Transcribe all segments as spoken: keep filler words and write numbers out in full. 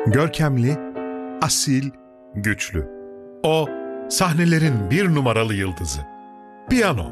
Görkemli, asil, güçlü. O, sahnelerin bir numaralı yıldızı. Piyano.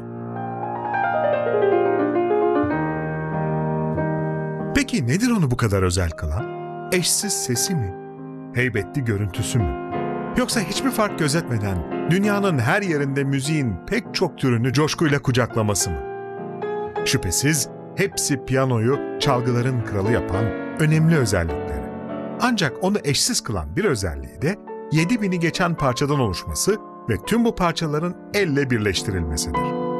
Peki nedir onu bu kadar özel kılan? Eşsiz sesi mi? Heybetli görüntüsü mü? Yoksa hiçbir fark gözetmeden dünyanın her yerinde müziğin pek çok türünü coşkuyla kucaklaması mı? Şüphesiz hepsi piyanoyu çalgıların kralı yapan önemli özellikleri. Ancak onu eşsiz kılan bir özelliği de yedi bini geçen parçadan oluşması ve tüm bu parçaların elle birleştirilmesidir.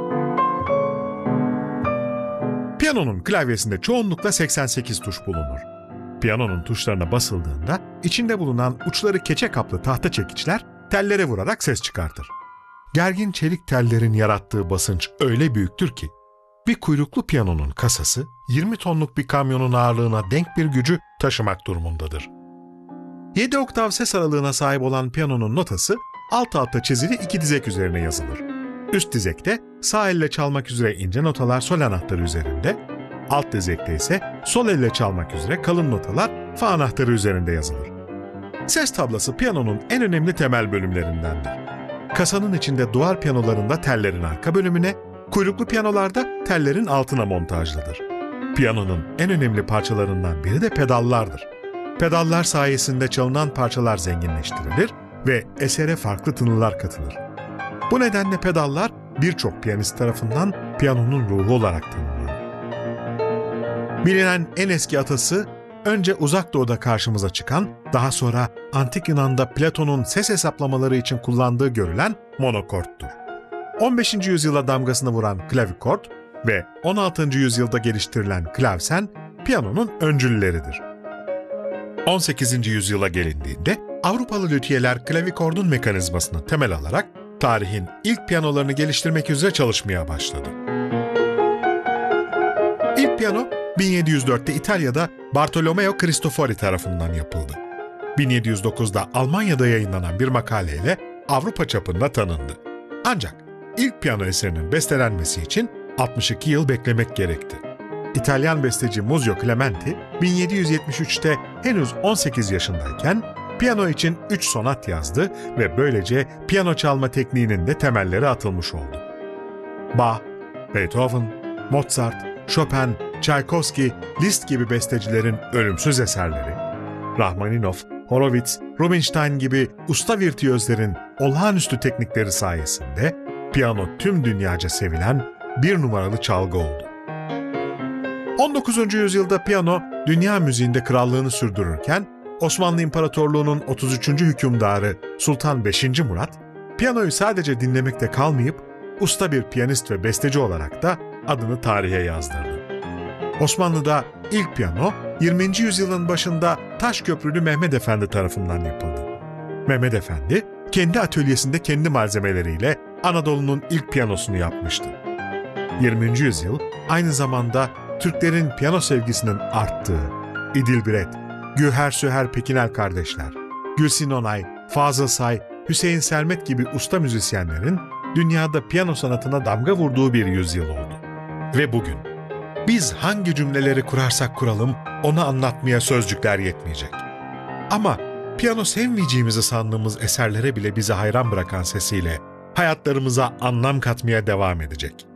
Piyanonun klavyesinde çoğunlukla seksen sekiz tuş bulunur. Piyanonun tuşlarına basıldığında içinde bulunan uçları keçe kaplı tahta çekiçler tellere vurarak ses çıkartır. Gergin çelik tellerin yarattığı basınç öyle büyüktür ki bir kuyruklu piyanonun kasası yirmi tonluk bir kamyonun ağırlığına denk bir gücü taşımak durumundadır. yedi oktav ses aralığına sahip olan piyanonun notası alt alta çizili iki dizek üzerine yazılır. Üst dizekte sağ elle çalmak üzere ince notalar sol anahtarı üzerinde, alt dizekte ise sol elle çalmak üzere kalın notalar fa anahtarı üzerinde yazılır. Ses tablası piyanonun en önemli temel bölümlerindendir. Kasanın içinde duvar piyanolarında tellerin arka bölümüne, kuyruklu piyanolarda tellerin altına montajlıdır. Piyanonun en önemli parçalarından biri de pedallardır. Pedallar sayesinde çalınan parçalar zenginleştirilir ve esere farklı tınılar katılır. Bu nedenle pedallar birçok piyanist tarafından piyanonun ruhu olarak tanınır. Bilinen en eski atası, önce Uzak Doğu'da karşımıza çıkan, daha sonra Antik Yunan'da Platon'un ses hesaplamaları için kullandığı görülen monokorttur. on beşinci yüzyıla damgasını vuran klavikord ve on altıncı yüzyılda geliştirilen klavsen, piyanonun öncülleridir. on sekizinci yüzyıla gelindiğinde Avrupalı lüthiyeler klavikordun mekanizmasını temel alarak tarihin ilk piyanolarını geliştirmek üzere çalışmaya başladı. İlk piyano bin yedi yüz dörtte İtalya'da Bartolomeo Cristofori tarafından yapıldı. bin yedi yüz dokuzda Almanya'da yayınlanan bir makaleyle Avrupa çapında tanındı. Ancak ilk piyano eserinin bestelenmesi için altmış iki yıl beklemek gerekti. İtalyan besteci Muzio Clementi bin yedi yüz yetmiş üçte henüz on sekiz yaşındayken piyano için üç sonat yazdı ve böylece piyano çalma tekniğinin de temelleri atılmış oldu. Bach, Beethoven, Mozart, Chopin, Tchaikovsky, Liszt gibi bestecilerin ölümsüz eserleri, Rachmaninov, Horowitz, Rubinstein gibi usta virtüözlerin olağanüstü teknikleri sayesinde piyano tüm dünyaca sevilen bir numaralı çalgı oldu. on dokuzuncu yüzyılda piyano dünya müziğinde krallığını sürdürürken Osmanlı İmparatorluğu'nun otuz üçüncü hükümdarı Sultan beşinci Murat, piyanoyu sadece dinlemekte kalmayıp usta bir piyanist ve besteci olarak da adını tarihe yazdırdı. Osmanlı'da ilk piyano yirminci yüzyılın başında Taşköprülü Mehmed Efendi tarafından yapıldı. Mehmed Efendi kendi atölyesinde kendi malzemeleriyle Anadolu'nun ilk piyanosunu yapmıştı. yirminci yüzyıl aynı zamanda Türklerin piyano sevgisinin arttığı, İdil Biret, Güher Süher Pekinel kardeşler, Gülsin Onay, Fazıl Say, Hüseyin Sermet gibi usta müzisyenlerin dünyada piyano sanatına damga vurduğu bir yüzyıl oldu. Ve bugün biz hangi cümleleri kurarsak kuralım onu anlatmaya sözcükler yetmeyecek. Ama piyano sevmeyeceğimizi sandığımız eserlere bile bizi hayran bırakan sesiyle hayatlarımıza anlam katmaya devam edecek.